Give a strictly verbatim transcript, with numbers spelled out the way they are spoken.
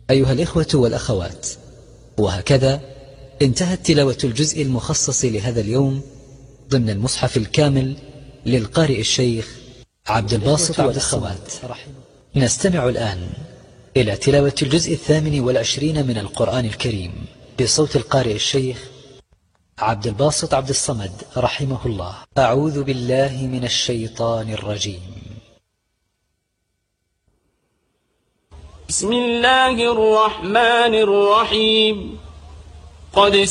أيها الإخوة والأخوات، وهكذا انتهت تلاوة الجزء المخصص لهذا اليوم ضمن المصحف الكامل للقارئ الشيخ عبد الباسط والأخوات. نستمع الآن إلى تلاوة الجزء الثامن والعشرين من القرآن الكريم بصوت القارئ الشيخ عبد الباسط عبد الصمد رحمه الله. أعوذ بالله من الشيطان الرجيم. بسم الله الرحمن الرحيم. قد